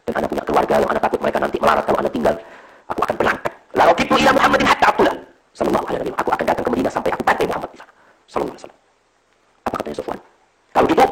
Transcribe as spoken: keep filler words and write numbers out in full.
Dan anda punya keluarga yang anda takut mereka nanti melarat kalau anda tinggal. Aku akan berangkat. La raqitu ila Muhammadin hatta aqula sallallahu alaihi wasallam. Aku akan datang ke Madinah sampai aku bantai Muhammad di sana. Sallallahu alaihi wasallam.